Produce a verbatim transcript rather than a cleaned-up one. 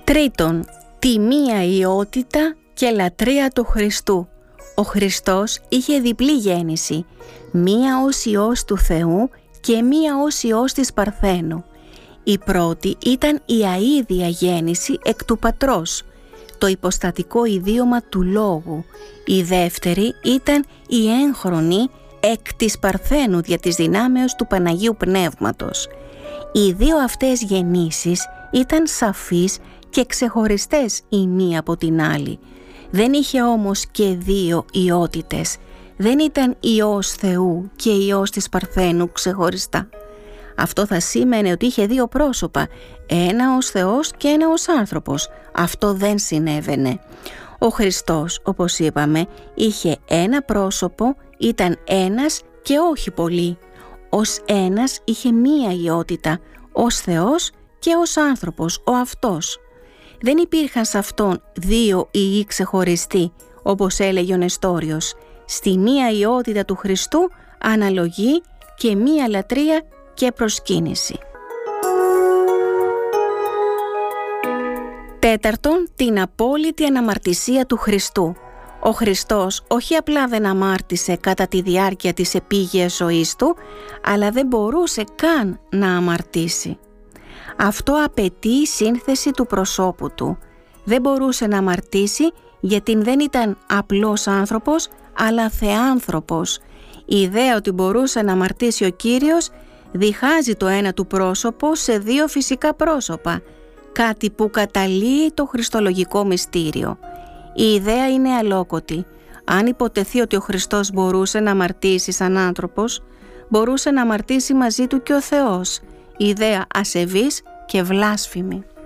Τρίτον, τη μία ιότητα και λατρεία του Χριστού. Ο Χριστός είχε διπλή γέννηση, μία ως Υιός του Θεού και μία ως Υιός της Παρθένου. Η πρώτη ήταν η αΐδια γέννηση εκ του Πατρός, το υποστατικό ιδίωμα του Λόγου. Η δεύτερη ήταν η έγχρονη εκ της Παρθένου δια της δυνάμεως του Παναγίου Πνεύματος. Οι δύο αυτές γεννήσεις ήταν σαφείς και ξεχωριστές η μία από την άλλη. Δεν είχε όμως και δύο ιότητες. Δεν ήταν Υιός Θεού και Υιός της Παρθένου ξεχωριστά. Αυτό θα σήμαινε ότι είχε δύο πρόσωπα, ένα ως Θεός και ένα ως άνθρωπος. Αυτό δεν συνέβαινε. Ο Χριστός, όπως είπαμε, είχε ένα πρόσωπο, ήταν ένας και όχι πολλοί. Ως ένας είχε μία ιότητα, ως Θεός και ως άνθρωπος, ο αυτός. Δεν υπήρχαν σε αυτόν δύο ιοί ξεχωριστοί, όπως έλεγε ο Νεστόριος. Στη μία ιότητα του Χριστού αναλογεί και μία λατρεία και προσκύνηση. Τέταρτον, την απόλυτη αναμαρτησία του Χριστού. Ο Χριστός όχι απλά δεν αμάρτησε κατά τη διάρκεια της επίγειας ζωής του, αλλά δεν μπορούσε καν να αμαρτήσει. Αυτό απαιτεί η σύνθεση του προσώπου του. Δεν μπορούσε να αμαρτήσει γιατί δεν ήταν απλός άνθρωπος, αλλά θεάνθρωπος. Η ιδέα ότι μπορούσε να αμαρτήσει ο Κύριος διχάζει το ένα του πρόσωπο σε δύο φυσικά πρόσωπα, κάτι που καταλύει το χριστολογικό μυστήριο. Η ιδέα είναι αλόκοτη. Αν υποτεθεί ότι ο Χριστός μπορούσε να αμαρτήσει σαν άνθρωπος, μπορούσε να αμαρτήσει μαζί του και ο Θεός. Η ιδέα ασεβής και βλάσφημη.